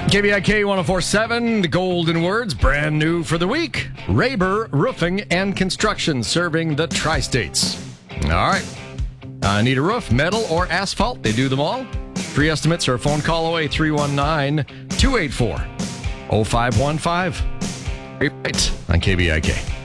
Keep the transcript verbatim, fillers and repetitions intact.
K B I K one oh four point seven, the golden words, brand new for the week. Raber Roofing and Construction, serving the tri-states. All right. Uh, need a roof, metal, or asphalt? They do them all. Free estimates are a phone call away, three one nine, two eight four, oh five one five. Right on K B I K.